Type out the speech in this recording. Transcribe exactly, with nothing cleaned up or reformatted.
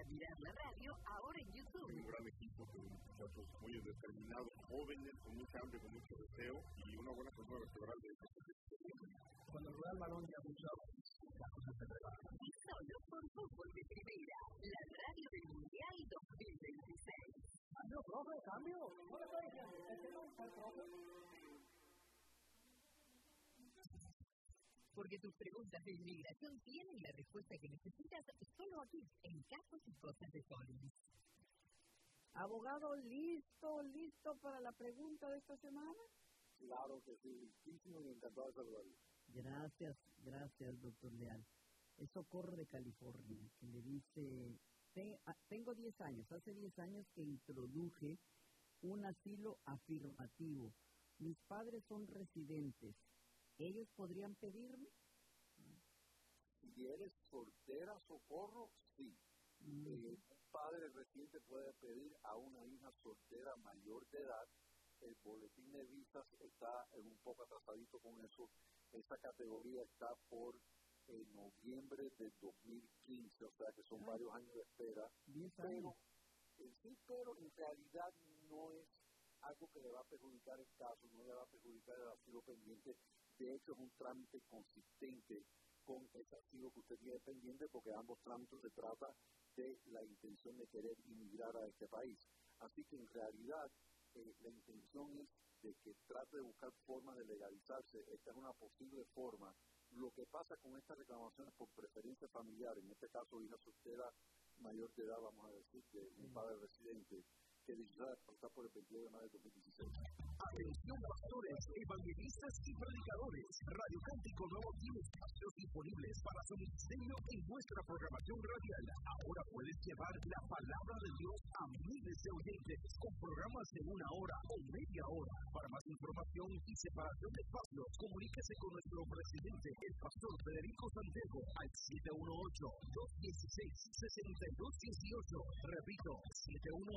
mirar la radio ahora en YouTube. Un gran equipo con muchachos muy determinados, jóvenes, con mucha hambre, con mucho deseo y una buena cultura vertebral de ellos. Cuando rueda el balón ya mucho, las cosas se preparan. Y solo por fútbol de primera, la radio del Mundial dos mil veintiséis. ¡Cambio, profe, cambio! ¿Cómo le estoy diciendo? ¿Es que no está el profe? Porque tus preguntas de inmigración tienen la respuesta que necesitas solo aquí, en Casos y Cosas de Collins. Abogado, ¿listo, listo para la pregunta de esta semana? Claro que sí, muchísimo y encantado de saludarlo. Gracias, gracias, doctor Leal. Es Socorro de California, que le dice, tengo diez años, hace diez años que introduje un asilo afirmativo. Mis padres son residentes. ¿Ellos podrían pedirme? Si eres soltera, Socorro, sí. Mm. Eh, un padre residente puede pedir a una hija soltera mayor de edad. El boletín de visas está un poco atrasadito con eso. Esa categoría está por eh, noviembre del dos mil quince, o sea que son Ay. varios años de espera. diez años. Pero, eh, sí, pero en realidad no es algo que le va a perjudicar el caso, no le va a perjudicar el asilo pendiente. De hecho, es un trámite consistente con ese asilo que usted tiene pendiente, porque ambos trámites se trata de la intención de querer inmigrar a este país. Así que en realidad eh, la intención es de que trate de buscar formas de legalizarse. Esta es una posible forma. Lo que pasa con estas reclamaciones por preferencia familiar, en este caso hija soltera mayor de edad, vamos a decir, de un padre residente, que dicha está por el veintidós de mayo de dos mil dieciséis. Atención pastores, evangelistas y predicadores. Radio Cántico Nuevo tiene espacios disponibles para su ministerio en nuestra programación radial. Ahora puedes llevar la palabra de Dios a miles de oyentes con programas de una hora o media hora. Para más información y separación de espacios, comuníquese con nuestro presidente, el pastor Federico Santiago, al siete uno ocho, dos uno seis, seis dos uno ocho. Repito, siete uno